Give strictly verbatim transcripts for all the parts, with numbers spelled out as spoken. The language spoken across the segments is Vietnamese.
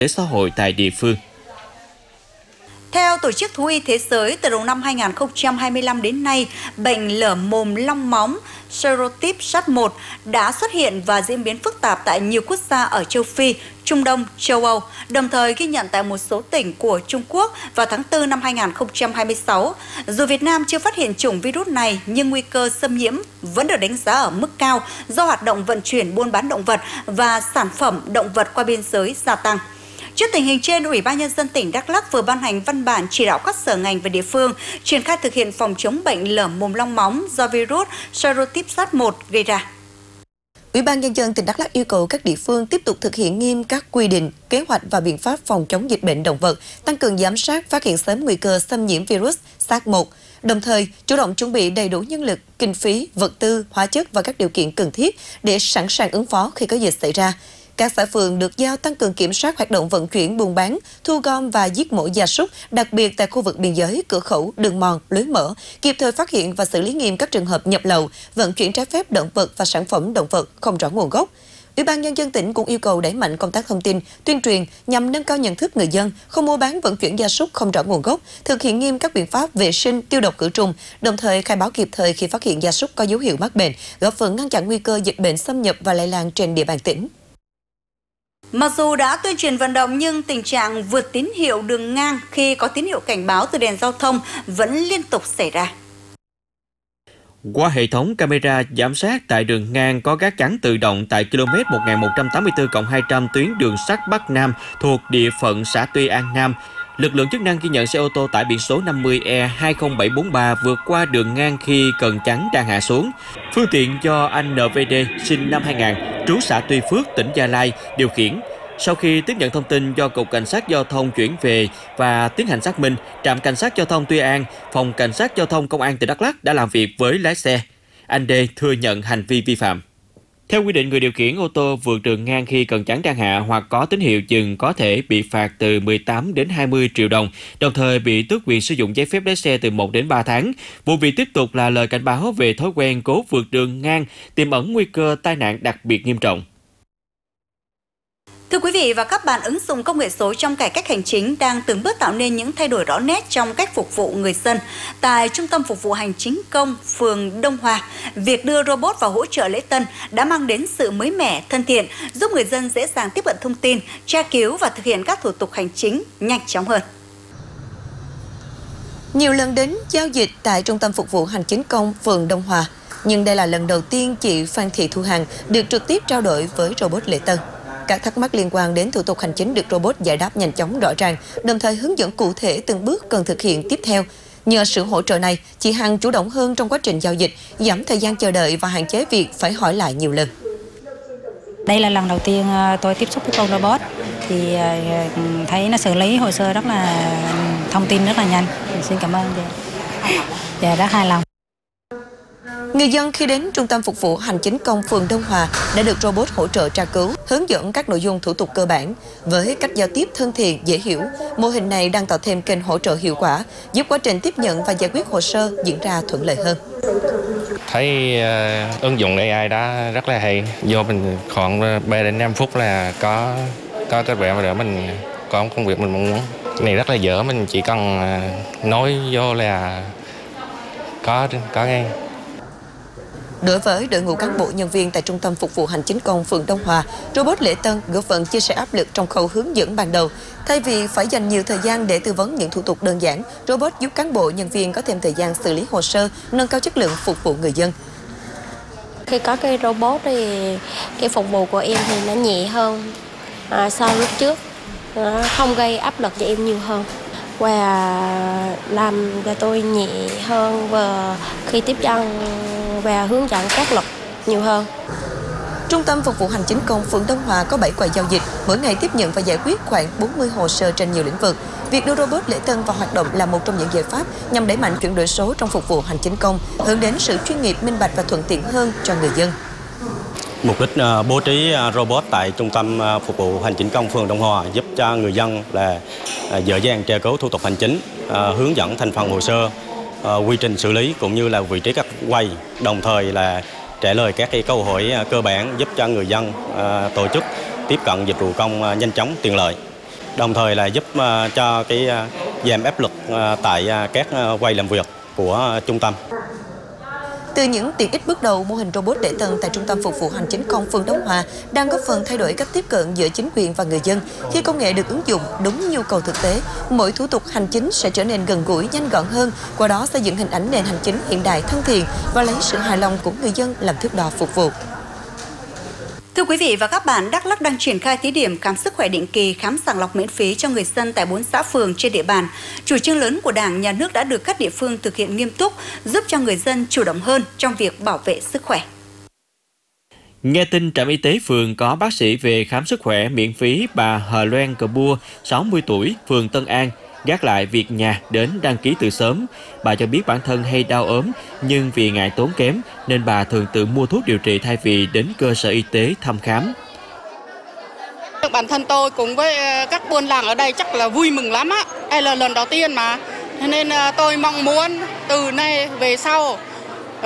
xã hội tại địa phương. Theo Tổ chức Thú y Thế giới, từ đầu năm hai nghìn không trăm hai mươi lăm đến nay, bệnh lở mồm long móng Serotype S A R S một đã xuất hiện và diễn biến phức tạp tại nhiều quốc gia ở châu Phi, Trung Đông, châu Âu, đồng thời ghi nhận tại một số tỉnh của Trung Quốc vào tháng tư năm hai nghìn không trăm hai mươi sáu. Dù Việt Nam chưa phát hiện chủng virus này, nhưng nguy cơ xâm nhiễm vẫn được đánh giá ở mức cao do hoạt động vận chuyển buôn bán động vật và sản phẩm động vật qua biên giới gia tăng. Trước tình hình trên, Ủy ban Nhân dân tỉnh Đắk Lắk vừa ban hành văn bản chỉ đạo các sở ngành và địa phương triển khai thực hiện phòng chống bệnh lở mồm long móng do virus Serotype S A R S một gây ra. Ủy ban Nhân dân tỉnh Đắk Lắk yêu cầu các địa phương tiếp tục thực hiện nghiêm các quy định, kế hoạch và biện pháp phòng chống dịch bệnh động vật, tăng cường giám sát, phát hiện sớm nguy cơ xâm nhiễm virus S A R S một, đồng thời chủ động chuẩn bị đầy đủ nhân lực, kinh phí, vật tư, hóa chất và các điều kiện cần thiết để sẵn sàng ứng phó khi có dịch xảy ra. Các xã phường được giao tăng cường kiểm soát hoạt động vận chuyển, buôn bán, thu gom và giết mổ gia súc, đặc biệt tại khu vực biên giới, cửa khẩu, đường mòn, lối mở, kịp thời phát hiện và xử lý nghiêm các trường hợp nhập lậu, vận chuyển trái phép động vật và sản phẩm động vật không rõ nguồn gốc. Ủy ban Nhân dân tỉnh cũng yêu cầu đẩy mạnh công tác thông tin, tuyên truyền nhằm nâng cao nhận thức người dân, không mua bán vận chuyển gia súc không rõ nguồn gốc, thực hiện nghiêm các biện pháp vệ sinh, tiêu độc khử trùng, đồng thời khai báo kịp thời khi phát hiện gia súc có dấu hiệu mắc bệnh, góp phần ngăn chặn nguy cơ dịch bệnh xâm nhập và lây lan trên địa bàn tỉnh. Mặc dù đã tuyên truyền vận động nhưng tình trạng vượt tín hiệu đường ngang khi có tín hiệu cảnh báo từ đèn giao thông vẫn liên tục xảy ra. Qua hệ thống camera giám sát tại đường ngang có gác chắn tự động tại ki lô mét một nghìn một trăm tám mươi tư cộng hai trăm tuyến đường sắt Bắc Nam thuộc địa phận xã Tuy An Nam, lực lượng chức năng ghi nhận xe ô tô tải biển số năm mươi E hai không bảy bốn ba vượt qua đường ngang khi cần chắn đang hạ xuống. Phương tiện do anh en vê đê sinh năm hai nghìn, trú xã Tuy Phước, tỉnh Gia Lai điều khiển. Sau khi tiếp nhận thông tin do Cục Cảnh sát Giao thông chuyển về và tiến hành xác minh, Trạm Cảnh sát Giao thông Tuy An, Phòng Cảnh sát Giao thông Công an tỉnh Đắk Lắk đã làm việc với lái xe. Anh D thừa nhận hành vi vi phạm. Theo quy định, người điều khiển ô tô vượt đường ngang khi cần chắn đang hạ hoặc có tín hiệu dừng có thể bị phạt từ mười tám đến hai mươi triệu đồng, đồng thời bị tước quyền sử dụng giấy phép lái xe từ một đến ba tháng. Vụ việc tiếp tục là lời cảnh báo về thói quen cố vượt đường ngang, tiềm ẩn nguy cơ tai nạn đặc biệt nghiêm trọng. Thưa quý vị và các bạn, ứng dụng công nghệ số trong cải cách hành chính đang từng bước tạo nên những thay đổi rõ nét trong cách phục vụ người dân. Tại Trung tâm Phục vụ Hành chính công, phường Đông Hòa, việc đưa robot vào hỗ trợ lễ tân đã mang đến sự mới mẻ, thân thiện, giúp người dân dễ dàng tiếp cận thông tin, tra cứu và thực hiện các thủ tục hành chính nhanh chóng hơn. Nhiều lần đến giao dịch tại Trung tâm Phục vụ Hành chính công, phường Đông Hòa, nhưng đây là lần đầu tiên chị Phan Thị Thu Hằng được trực tiếp trao đổi với robot lễ tân. Các thắc mắc liên quan đến thủ tục hành chính được robot giải đáp nhanh chóng rõ ràng, đồng thời hướng dẫn cụ thể từng bước cần thực hiện tiếp theo. Nhờ sự hỗ trợ này, chị Hằng chủ động hơn trong quá trình giao dịch, giảm thời gian chờ đợi và hạn chế việc phải hỏi lại nhiều lần. Đây là lần đầu tiên tôi tiếp xúc với con robot, thì thấy nó xử lý hồ sơ rất là thông tin rất là nhanh. Xin cảm ơn. Dạ, rất hài lòng. Người dân khi đến Trung tâm Phục vụ Hành chính công phường Đông Hòa đã được robot hỗ trợ tra cứu, hướng dẫn các nội dung thủ tục cơ bản. Với cách giao tiếp thân thiện, dễ hiểu, mô hình này đang tạo thêm kênh hỗ trợ hiệu quả, giúp quá trình tiếp nhận và giải quyết hồ sơ diễn ra thuận lợi hơn. Thấy uh, ứng dụng a i đã rất là hay, vô mình khoảng ba đến năm phút là có có kết quả để mình có công việc mình mong muốn. Cái này rất là dễ, mình chỉ cần uh, nói vô là có có ngay. Đối với đội ngũ cán bộ nhân viên tại Trung tâm Phục vụ Hành chính công phường Đông Hòa, robot lễ tân góp phần chia sẻ áp lực trong khâu hướng dẫn ban đầu. Thay vì phải dành nhiều thời gian để tư vấn những thủ tục đơn giản, robot giúp cán bộ nhân viên có thêm thời gian xử lý hồ sơ, nâng cao chất lượng phục vụ người dân. Khi có cái robot thì cái phục vụ của em thì nó nhẹ hơn à, so lúc trước, nó không gây áp lực cho em nhiều hơn và làm cho tôi nhẹ hơn và khi tiếp nhận và hướng dẫn các luật nhiều hơn. Trung tâm Phục vụ Hành chính công phường Đông Hòa có bảy quầy giao dịch, mỗi ngày tiếp nhận và giải quyết khoảng bốn mươi hồ sơ trên nhiều lĩnh vực. Việc đưa robot lễ tân vào hoạt động là một trong những giải pháp nhằm đẩy mạnh chuyển đổi số trong phục vụ hành chính công, hướng đến sự chuyên nghiệp, minh bạch và thuận tiện hơn cho người dân. Mục đích bố trí robot tại Trung tâm Phục vụ Hành chính công phường Đông Hòa giúp cho người dân là dễ dàng tra cứu thủ tục hành chính, hướng dẫn thành phần hồ sơ, quy trình xử lý cũng như là vị trí các quầy, đồng thời là trả lời các cái câu hỏi cơ bản giúp cho người dân tổ chức tiếp cận dịch vụ công nhanh chóng, tiện lợi. đồng thời là giúp cho cái giảm áp lực tại các quầy làm việc của trung tâm. Từ những tiện ích bước đầu, mô hình robot để tân tại Trung tâm Phục vụ Hành chính công phường Đông Hòa đang góp phần thay đổi cách tiếp cận giữa chính quyền và người dân. Khi công nghệ được ứng dụng đúng nhu cầu thực tế, mỗi thủ tục hành chính sẽ trở nên gần gũi, nhanh gọn hơn, qua đó xây dựng hình ảnh nền hành chính hiện đại, thân thiện và lấy sự hài lòng của người dân làm thước đo phục vụ. Thưa quý vị và các bạn, Đắk Lắk đang triển khai thí điểm khám sức khỏe định kỳ, khám sàng lọc miễn phí cho người dân tại bốn xã phường trên địa bàn. Chủ trương lớn của Đảng, Nhà nước đã được các địa phương thực hiện nghiêm túc, giúp cho người dân chủ động hơn trong việc bảo vệ sức khỏe. Nghe tin trạm y tế phường có bác sĩ về khám sức khỏe miễn phí, bà Hờ Loan Cờ Bua, sáu mươi tuổi, phường Tân An, gác lại việc nhà đến đăng ký từ sớm. Bà cho biết bản thân hay đau ốm, nhưng vì ngại tốn kém nên bà thường tự mua thuốc điều trị thay vì đến cơ sở y tế thăm khám. Bản thân tôi cùng với các buôn làng ở đây chắc là vui mừng lắm á. Đây là lần đầu tiên mà. Nên tôi mong muốn từ nay về sau uh,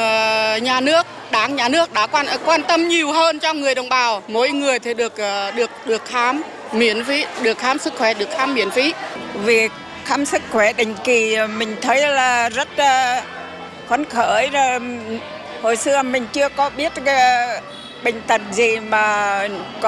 nhà nước, Đảng, Nhà nước đã quan quan tâm nhiều hơn cho người đồng bào. Mỗi người thì được được được khám miễn phí, được khám sức khỏe, được khám miễn phí. Việc khám sức khỏe định kỳ mình thấy là rất uh, phấn khởi. Hồi xưa mình chưa có biết uh, bệnh tật gì mà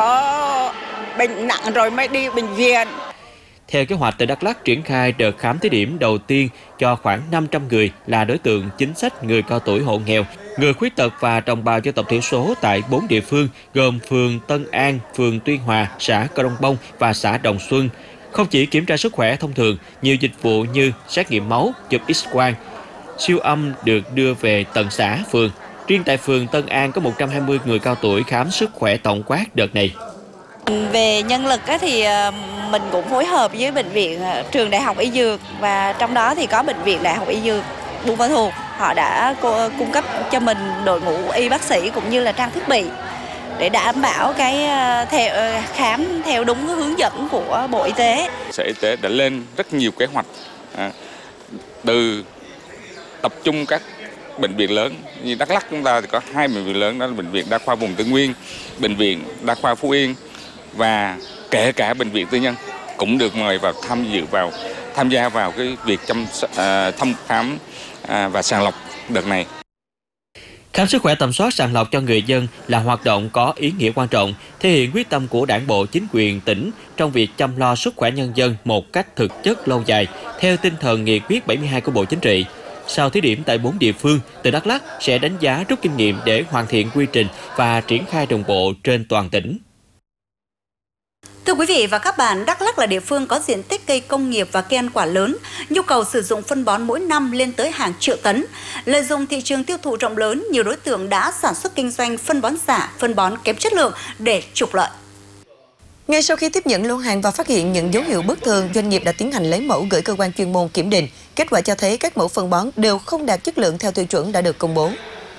có bệnh nặng rồi mới đi bệnh viện. Theo kế hoạch, tỉnh Đắk Lắk triển khai đợt khám thí điểm đầu tiên cho khoảng năm trăm người là đối tượng chính sách, người cao tuổi, hộ nghèo, người khuyết tật và đồng bào dân tộc thiểu số tại bốn địa phương gồm phường Tân An, phường Tuy Hòa, xã Crong Bông và xã Đồng Xuân. Không chỉ kiểm tra sức khỏe thông thường, nhiều dịch vụ như xét nghiệm máu, chụp X-quang, siêu âm được đưa về tận xã, phường. Riêng tại phường Tân An có một trăm hai mươi người cao tuổi khám sức khỏe tổng quát đợt này. Về nhân lực thì mình cũng phối hợp với bệnh viện Trường Đại học Y Dược, và trong đó thì có bệnh viện Đại học Y Dược Buôn Ma Thuột. Họ đã cung cấp cho mình đội ngũ y bác sĩ cũng như là trang thiết bị để đảm bảo cái theo khám theo đúng hướng dẫn của Bộ Y tế. Sở Y tế đã lên rất nhiều kế hoạch à, từ tập trung các bệnh viện lớn như Đắk Lắk chúng ta thì có hai bệnh viện lớn, đó là bệnh viện Đa khoa vùng Tây Nguyên, bệnh viện Đa khoa Phú Yên và kể cả bệnh viện tư nhân cũng được mời vào tham dự vào tham gia vào cái việc chăm à, thăm khám à, và sàng lọc đợt này. Khám sức khỏe tầm soát sàng lọc cho người dân là hoạt động có ý nghĩa quan trọng, thể hiện quyết tâm của Đảng bộ, chính quyền tỉnh trong việc chăm lo sức khỏe nhân dân một cách thực chất lâu dài, theo tinh thần nghị quyết bảy mươi hai của Bộ Chính trị. Sau thí điểm tại bốn địa phương, tỉnh Đắk Lắk sẽ đánh giá rút kinh nghiệm để hoàn thiện quy trình và triển khai đồng bộ trên toàn tỉnh. Thưa quý vị và các bạn, Đắk Lắk là địa phương có diện tích cây công nghiệp và cây ăn quả lớn, nhu cầu sử dụng phân bón mỗi năm lên tới hàng triệu tấn. Lợi dụng thị trường tiêu thụ rộng lớn, nhiều đối tượng đã sản xuất kinh doanh phân bón giả, phân bón kém chất lượng để trục lợi. Ngay sau khi tiếp nhận lô hàng và phát hiện những dấu hiệu bất thường, doanh nghiệp đã tiến hành lấy mẫu gửi cơ quan chuyên môn kiểm định. Kết quả cho thấy các mẫu phân bón đều không đạt chất lượng theo tiêu chuẩn đã được công bố.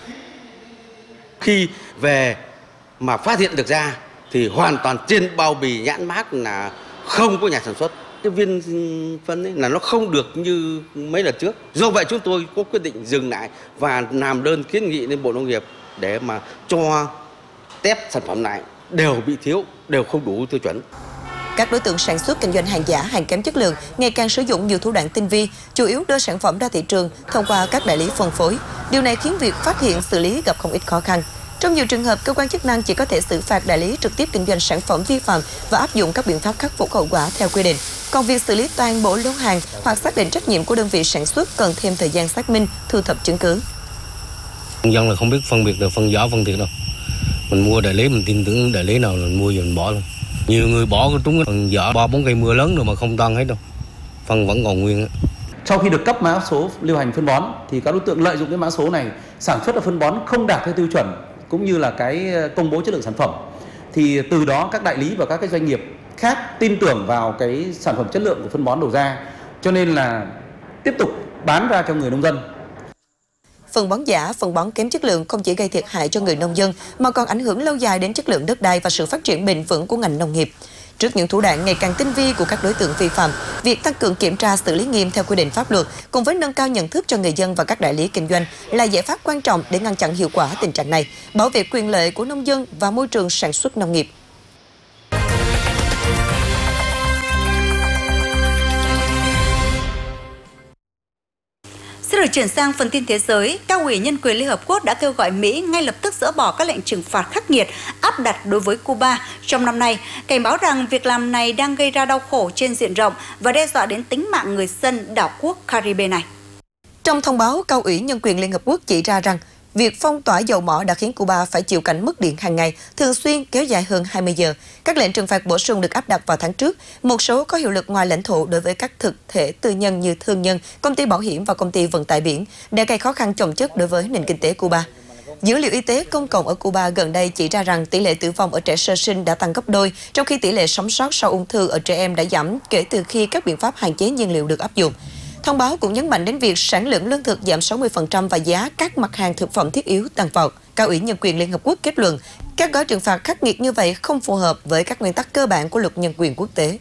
Khi về mà phát hiện được ra thì hoàn toàn trên bao bì nhãn mác là không có nhà sản xuất. Cái viên phân ấy là nó không được như mấy lần trước. Do vậy chúng tôi có quyết định dừng lại và làm đơn kiến nghị lên Bộ Nông nghiệp để mà cho test sản phẩm này đều bị thiếu, đều không đủ tiêu chuẩn. Các đối tượng sản xuất kinh doanh hàng giả, hàng kém chất lượng ngày càng sử dụng nhiều thủ đoạn tinh vi, chủ yếu đưa sản phẩm ra thị trường thông qua các đại lý phân phối. Điều này khiến việc phát hiện, xử lý gặp không ít khó khăn. Trong nhiều trường hợp, cơ quan chức năng chỉ có thể xử phạt đại lý trực tiếp kinh doanh sản phẩm vi phạm và áp dụng các biện pháp khắc phục hậu quả theo quy định. Còn việc xử lý toàn bộ lô hàng hoặc xác định trách nhiệm của đơn vị sản xuất cần thêm thời gian xác minh, thu thập chứng cứ. Nhân dân là không biết phân biệt được phân giả phân thiệt đâu. Mình mua đại lý, mình tin tưởng đại lý nào mình mua rồi mình bỏ luôn. Nhiều người bỏ cái trúng cái phần giả ba bốn cây mưa lớn rồi mà không tăng hết đâu. Phân vẫn còn nguyên. Sau khi được cấp mã số lưu hành phân bón thì các đối tượng lợi dụng cái mã số này sản xuất ra phân bón không đạt theo tiêu chuẩn cũng như là cái công bố chất lượng sản phẩm. Thì từ đó các đại lý và các cái doanh nghiệp khác tin tưởng vào cái sản phẩm chất lượng của phân bón đầu ra, cho nên là tiếp tục bán ra cho người nông dân. Phân bón giả, phân bón kém chất lượng không chỉ gây thiệt hại cho người nông dân mà còn ảnh hưởng lâu dài đến chất lượng đất đai và sự phát triển bền vững của ngành nông nghiệp. Trước những thủ đoạn ngày càng tinh vi của các đối tượng vi phạm, việc tăng cường kiểm tra xử lý nghiêm theo quy định pháp luật cùng với nâng cao nhận thức cho người dân và các đại lý kinh doanh là giải pháp quan trọng để ngăn chặn hiệu quả tình trạng này, bảo vệ quyền lợi của nông dân và môi trường sản xuất nông nghiệp. Xin được chuyển sang phần tin thế giới, Cao ủy Nhân quyền Liên Hợp Quốc đã kêu gọi Mỹ ngay lập tức dỡ bỏ các lệnh trừng phạt khắc nghiệt áp đặt đối với Cuba trong năm nay, cảnh báo rằng việc làm này đang gây ra đau khổ trên diện rộng và đe dọa đến tính mạng người dân đảo quốc Caribe này. Trong thông báo, Cao ủy Nhân quyền Liên Hợp Quốc chỉ ra rằng việc phong tỏa dầu mỏ đã khiến Cuba phải chịu cảnh mất điện hàng ngày, thường xuyên kéo dài hơn hai mươi giờ. Các lệnh trừng phạt bổ sung được áp đặt vào tháng trước, một số có hiệu lực ngoài lãnh thổ đối với các thực thể tư nhân như thương nhân, công ty bảo hiểm và công ty vận tải biển, đã gây khó khăn chồng chất đối với nền kinh tế Cuba. Dữ liệu y tế công cộng ở Cuba gần đây chỉ ra rằng tỷ lệ tử vong ở trẻ sơ sinh đã tăng gấp đôi, trong khi tỷ lệ sống sót sau ung thư ở trẻ em đã giảm kể từ khi các biện pháp hạn chế nhiên liệu được áp dụng. Thông báo cũng nhấn mạnh đến việc sản lượng lương thực giảm sáu mươi phần trăm và giá các mặt hàng thực phẩm thiết yếu tăng vọt. Cao ủy Nhân quyền Liên Hợp Quốc kết luận, các gói trừng phạt khắc nghiệt như vậy không phù hợp với các nguyên tắc cơ bản của luật nhân quyền quốc tế.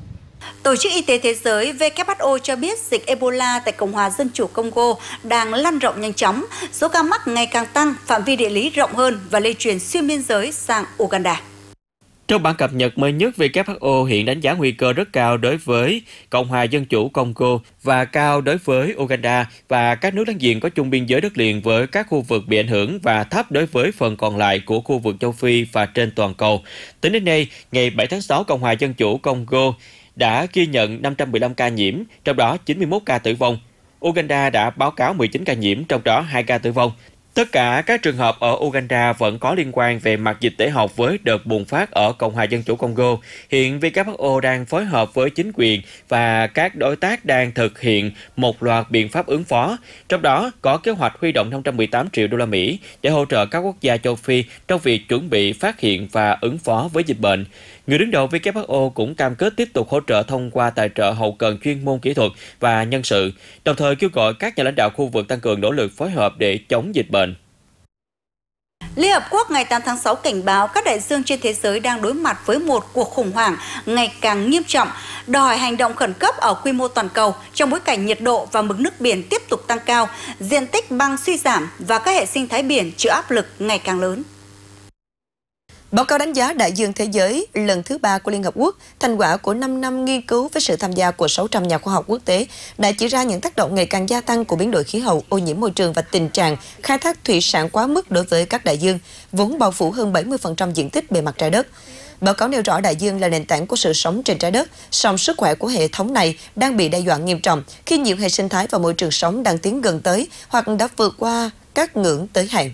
Tổ chức Y tế Thế giới W H O cho biết dịch Ebola tại Cộng hòa Dân chủ Congo đang lan rộng nhanh chóng, số ca mắc ngày càng tăng, phạm vi địa lý rộng hơn và lây truyền xuyên biên giới sang Uganda. Trong bản cập nhật mới nhất, W H O hiện đánh giá nguy cơ rất cao đối với Cộng hòa Dân chủ Congo và cao đối với Uganda và các nước láng giềng có chung biên giới đất liền với các khu vực bị ảnh hưởng và thấp đối với phần còn lại của khu vực châu Phi và trên toàn cầu. Tính đến nay, ngày bảy tháng sáu, Cộng hòa Dân chủ Congo đã ghi nhận năm trăm mười lăm ca nhiễm, trong đó chín mươi mốt ca tử vong. Uganda đã báo cáo mười chín ca nhiễm, trong đó hai ca tử vong. Tất cả các trường hợp ở Uganda vẫn có liên quan về mặt dịch tễ học với đợt bùng phát ở Cộng hòa Dân chủ Congo. Hiện W H O đang phối hợp với chính quyền và các đối tác đang thực hiện một loạt biện pháp ứng phó. Trong đó có kế hoạch huy động năm trăm mười tám triệu đô la Mỹ để hỗ trợ các quốc gia châu Phi trong việc chuẩn bị phát hiện và ứng phó với dịch bệnh. Người đứng đầu W H O cũng cam kết tiếp tục hỗ trợ thông qua tài trợ hậu cần chuyên môn kỹ thuật và nhân sự, đồng thời kêu gọi các nhà lãnh đạo khu vực tăng cường nỗ lực phối hợp để chống dịch bệnh. Liên Hợp Quốc ngày tám tháng sáu cảnh báo các đại dương trên thế giới đang đối mặt với một cuộc khủng hoảng ngày càng nghiêm trọng, đòi hỏi hành động khẩn cấp ở quy mô toàn cầu trong bối cảnh nhiệt độ và mực nước biển tiếp tục tăng cao, diện tích băng suy giảm và các hệ sinh thái biển chịu áp lực ngày càng lớn. Báo cáo đánh giá đại dương thế giới lần thứ ba của Liên Hợp Quốc, thành quả của năm năm nghiên cứu với sự tham gia của sáu trăm nhà khoa học quốc tế, đã chỉ ra những tác động ngày càng gia tăng của biến đổi khí hậu, ô nhiễm môi trường và tình trạng khai thác thủy sản quá mức đối với các đại dương, vốn bao phủ hơn bảy mươi phần trăm diện tích bề mặt trái đất. Báo cáo nêu rõ đại dương là nền tảng của sự sống trên trái đất, song sức khỏe của hệ thống này đang bị đe dọa nghiêm trọng khi nhiều hệ sinh thái và môi trường sống đang tiến gần tới hoặc đã vượt qua các ngưỡng tới hạn.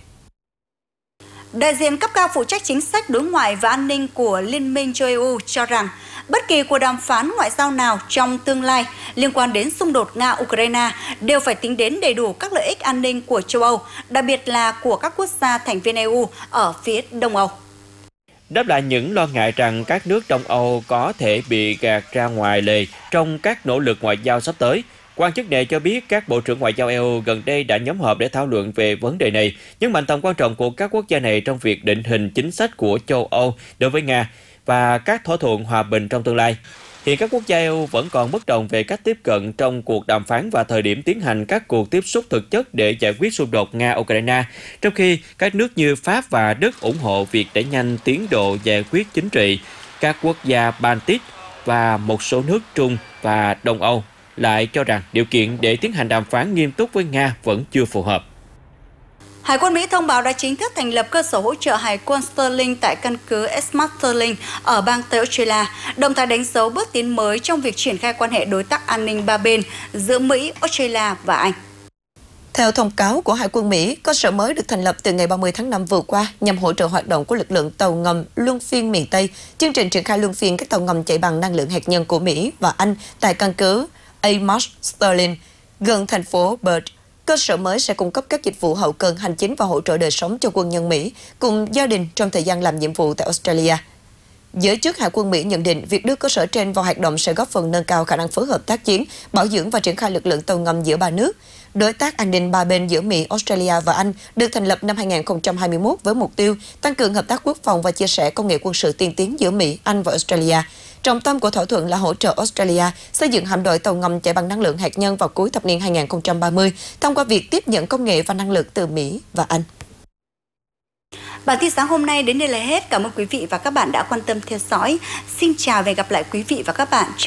Đại diện cấp cao phụ trách chính sách đối ngoại và an ninh của Liên minh châu e u cho rằng bất kỳ cuộc đàm phán ngoại giao nào trong tương lai liên quan đến xung đột Nga-Ukraine đều phải tính đến đầy đủ các lợi ích an ninh của châu Âu, đặc biệt là của các quốc gia thành viên e u ở phía Đông Âu. Đáp lại những lo ngại rằng các nước Đông Âu có thể bị gạt ra ngoài lề trong các nỗ lực ngoại giao sắp tới, quan chức này cho biết các bộ trưởng ngoại giao e u gần đây đã nhóm họp để thảo luận về vấn đề này, nhấn mạnh tầm quan trọng của các quốc gia này trong việc định hình chính sách của châu Âu đối với Nga và các thỏa thuận hòa bình trong tương lai. Hiện các quốc gia e u vẫn còn bất đồng về cách tiếp cận trong cuộc đàm phán và thời điểm tiến hành các cuộc tiếp xúc thực chất để giải quyết xung đột Nga-Ukraine, trong khi các nước như Pháp và Đức ủng hộ việc đẩy nhanh tiến độ giải quyết chính trị. Các quốc gia Baltic và một số nước Trung và Đông Âu lại cho rằng điều kiện để tiến hành đàm phán nghiêm túc với Nga vẫn chưa phù hợp. Hải quân Mỹ thông báo đã chính thức thành lập cơ sở hỗ trợ hải quân Sterling tại căn cứ Esmart Sterling ở bang Tây Australia, đồng thời đánh dấu bước tiến mới trong việc triển khai quan hệ đối tác an ninh ba bên giữa Mỹ, Australia và Anh. Theo thông cáo của Hải quân Mỹ, cơ sở mới được thành lập từ ngày ba mươi tháng năm vừa qua nhằm hỗ trợ hoạt động của lực lượng tàu ngầm luân phiên miền Tây. Chương trình triển khai luân phiên các tàu ngầm chạy bằng năng lượng hạt nhân của Mỹ và Anh tại căn cứ Esmart Sterling gần thành phố Perth. Cơ sở mới sẽ cung cấp các dịch vụ hậu cần, hành chính và hỗ trợ đời sống cho quân nhân Mỹ cùng gia đình trong thời gian làm nhiệm vụ tại Australia. Giới chức Hải quân Mỹ nhận định việc đưa cơ sở trên vào hoạt động sẽ góp phần nâng cao khả năng phối hợp tác chiến, bảo dưỡng và triển khai lực lượng tàu ngầm giữa ba nước. Đối tác an ninh ba bên giữa Mỹ, Australia và Anh được thành lập năm hai nghìn không trăm hai mươi mốt với mục tiêu tăng cường hợp tác quốc phòng và chia sẻ công nghệ quân sự tiên tiến giữa Mỹ, Anh và Australia. Trọng tâm của thỏa thuận là hỗ trợ Australia xây dựng hạm đội tàu ngầm chạy bằng năng lượng hạt nhân vào cuối thập niên hai nghìn không trăm ba mươi thông qua việc tiếp nhận công nghệ và năng lực từ Mỹ và Anh. Bản tin sáng hôm nay đến đây là hết. Cảm ơn quý vị và các bạn đã quan tâm theo dõi. Xin chào và hẹn gặp lại quý vị và các bạn.